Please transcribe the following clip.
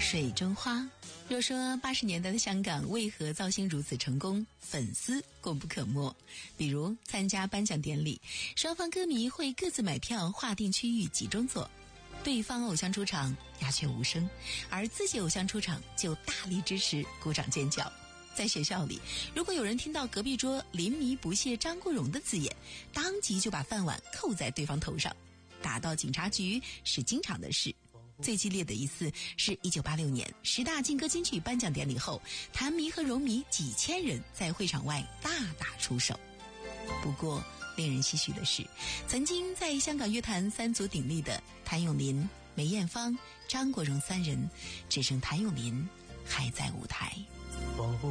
水中花。若说80年代的香港为何造星如此成功，粉丝功不可没。比如参加颁奖典礼，双方歌迷会各自买票划定区域集中坐，对方偶像出场鸦雀无声，而自己偶像出场就大力支持，鼓掌尖叫。在学校里，如果有人听到隔壁桌临迷不屑张国荣的字眼，当即就把饭碗扣在对方头上，打到警察局是经常的事。最激烈的一次是1986年10大劲歌金曲颁奖典礼后，谭迷和荣迷几千人在会场外大打出手。不过令人唏嘘的是，曾经在香港乐坛三足鼎立的谭咏麟、梅艳芳、张国荣三人，只剩谭咏麟还在舞台。